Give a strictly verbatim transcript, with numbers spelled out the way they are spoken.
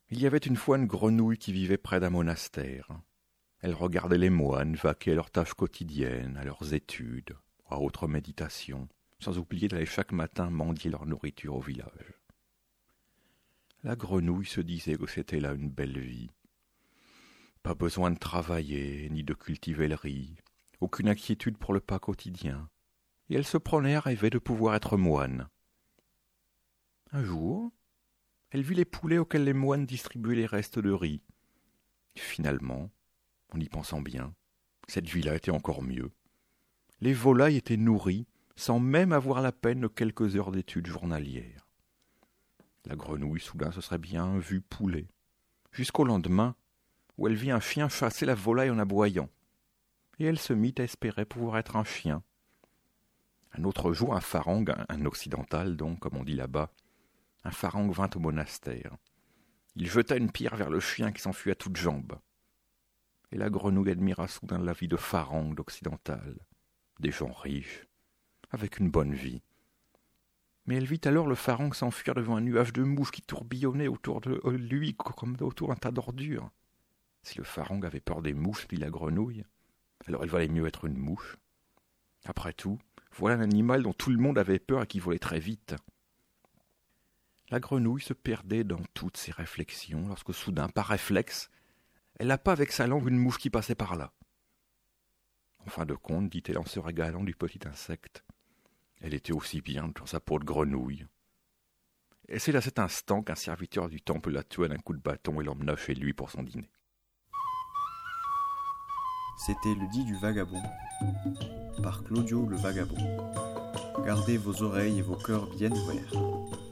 Il y avait une fois une grenouille qui vivait près d'un monastère. Elle regardait les moines vaquer à leurs tâches quotidiennes, à leurs études, à autres méditations, sans oublier d'aller chaque matin mendier leur nourriture au village. La grenouille se disait que c'était là une belle vie. Pas besoin de travailler, ni de cultiver le riz, aucune inquiétude pour le pas quotidien, et elle se prenait à rêver de pouvoir être moine. Un jour, elle vit les poulets auxquels les moines distribuaient les restes de riz. Finalement, en y pensant bien, cette vie-là était encore mieux. Les volailles étaient nourries sans même avoir la peine de quelques heures d'études journalières. La grenouille, soudain, se serait bien vue poulet, jusqu'au lendemain, où elle vit un chien chasser la volaille en aboyant, et elle se mit à espérer pouvoir être un chien. Un autre jour, un pharaon, un occidental donc, comme on dit là-bas, un pharaon vint au monastère. Il jeta une pierre vers le chien qui s'enfuit à toutes jambes. Et la grenouille admira soudain la vie de pharaon d'occidental, des gens riches, avec une bonne vie. Mais elle vit alors le pharaon s'enfuir devant un nuage de mouches qui tourbillonnait autour de lui comme autour d'un tas d'ordures. Si le pharaon avait peur des mouches, dit la grenouille, alors il valait mieux être une mouche. Après tout, voilà un animal dont tout le monde avait peur et qui volait très vite. La grenouille se perdait dans toutes ses réflexions lorsque soudain, par réflexe, elle lapa avec sa langue une mouche qui passait par là. En fin de compte, dit-elle en se régalant du petit insecte, elle était aussi bien dans sa peau de grenouille. Et c'est à cet instant qu'un serviteur du temple la tua d'un coup de bâton et l'emmena chez lui pour son dîner. C'était Le Dit du Vagabond, par Claudio le Vagabond. Gardez vos oreilles et vos cœurs bien ouverts.